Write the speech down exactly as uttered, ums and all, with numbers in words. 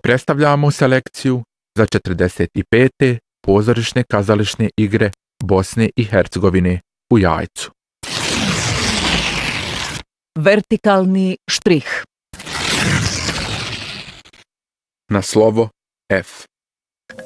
predstavljamo selekciju za četrdeset pete pozorišne kazališne igre Bosne i Hercegovine u Jajcu. Vertikalni štrih. Na slovo F.